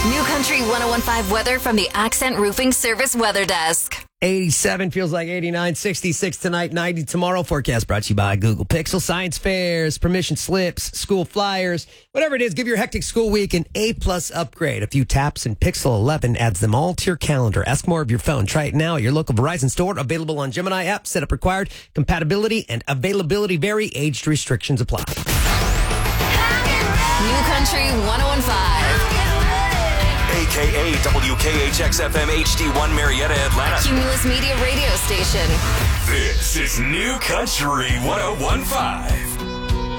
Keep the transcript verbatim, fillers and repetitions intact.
New Country one oh one point five weather from the Accent Roofing Service Weather Desk. eighty-seven feels like eighty-nine, sixty-six tonight, ninety tomorrow. Forecast brought to you by Google Pixel. Science fairs, permission slips, school flyers, whatever it is, give your hectic school week an A-plus upgrade. A few taps and Pixel eleven adds them all to your calendar. Ask more of your phone. Try it now at your local Verizon store. Available on Gemini app. Setup required. Compatibility and availability vary. Aged restrictions apply. New Country one oh one point five. A K A W K H X F M H D one Marietta, Atlanta. Cumulus Media Radio Station. This is New Country one oh one point five.